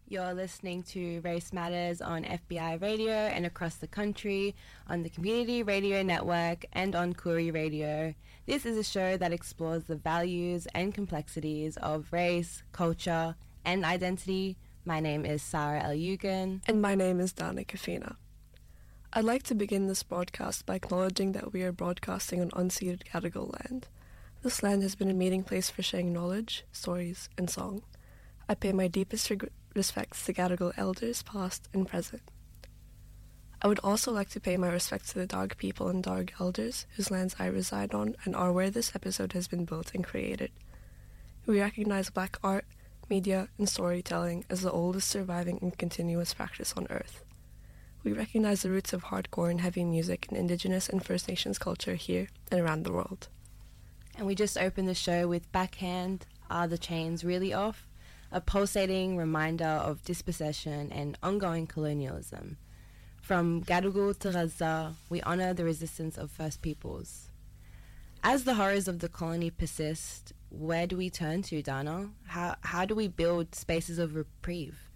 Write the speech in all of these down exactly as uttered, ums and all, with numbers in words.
You're listening to Race Matters on F B I Radio and across the country, on the Community Radio Network and on Koori Radio. This is a show that explores the values and complexities of race, culture and identity. My name is Sarah El-Yugan. And my name is Dana Kafina. I'd like to begin this broadcast by acknowledging that we are broadcasting on unceded Gadigal land. This land has been a meeting place for sharing knowledge, stories and song. I pay my deepest reg- respects to Gadigal elders past and present. I would also like to pay my respects to the Darug people and Darug elders whose lands I reside on and are where this episode has been built and created. We recognize Black art, media and storytelling as the oldest surviving and continuous practice on Earth. We recognize the roots of hardcore and heavy music in Indigenous and First Nations culture here and around the world. And we just opened the show with Backhand, Are the Chains Really Off? A pulsating reminder of dispossession and ongoing colonialism. From Gadigal to Gaza, we honour the resistance of First Peoples. As the horrors of the colony persist, where do we turn to, Dana? How, how do we build spaces of reprieve?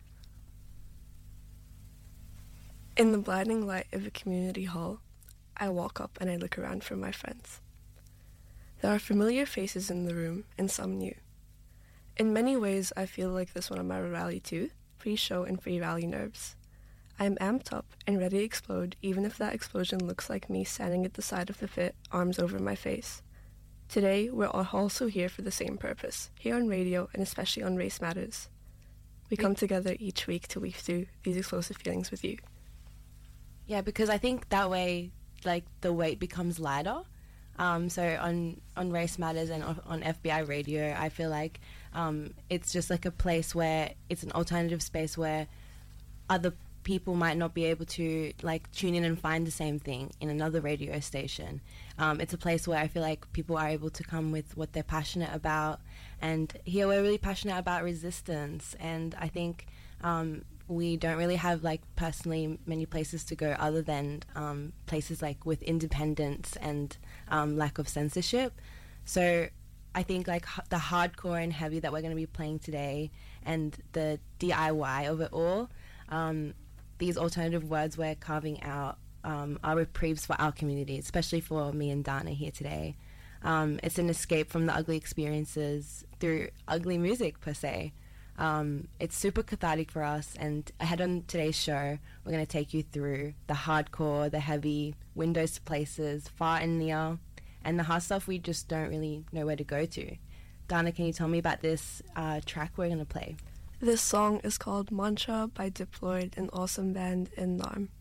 In the blinding light of a community hall, I walk up and I look around for my friends. There are familiar faces in the room and some new. In many ways, I feel like this one at my rally too, pre-show and pre-rally nerves. I am amped up and ready to explode, even if that explosion looks like me standing at the side of the pit, arms over my face. Today, we're also here for the same purpose, here on radio and especially on Race Matters. We come together each week to weave through these explosive feelings with you. Yeah, because I think that way, like, the weight becomes lighter. Um, so on, on Race Matters and on, on F B I Radio, I feel like um, it's just like a place where it's an alternative space where other people might not be able to like tune in and find the same thing in another radio station. Um, it's a place where I feel like people are able to come with what they're passionate about, and here we're really passionate about resistance, and I think um, we don't really have like personally many places to go other than um, places like with independence and um, lack of censorship. So I think like h- the hardcore and heavy that we're going to be playing today and the D I Y of it all, um, these alternative words we're carving out um, are reprieves for our community, especially for me and Dana here today. Um, it's an escape from the ugly experiences through ugly music per se. Um, it's super cathartic for us, and ahead on today's show, we're going to take you through the hardcore, the heavy, windows to places, far and near, and the hard stuff we just don't really know where to go to. Dana, can you tell me about this uh, track we're going to play? This song is called Mantra by Diploid, an awesome band in Narm.